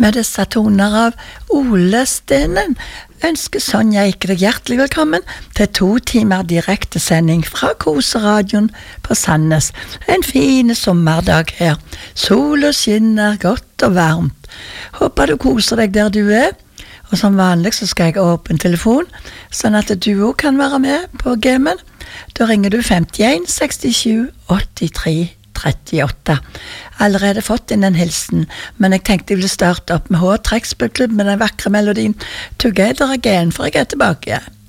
Med disse toner av Ole Stenen ønsker Sonja Eike deg hjertelig velkommen til 2 timer direkte sending fra Koseradioen på Sandnes. En fin sommerdag her. Solen skinner godt og varmt. Håper du koser deg der du er. Og som vanlig så skal jeg åpne telefon, sånn at du også kan være med på gamen. Da ringer du 51 67 83 38. Allerede fått inn en hilsen, men jeg tenkte jeg ville starte opp med H-trekkspillklubb med den vakre melodien Together Again, for jeg er tilbake.